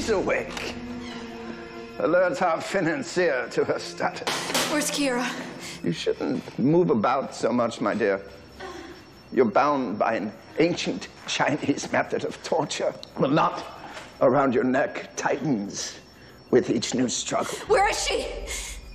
She's awake. Alert our financier to her status. Where's Kira? You shouldn't move about so much, my dear. You're bound by an ancient Chinese method of torture. The knot around your neck tightens with each new struggle. Where is she?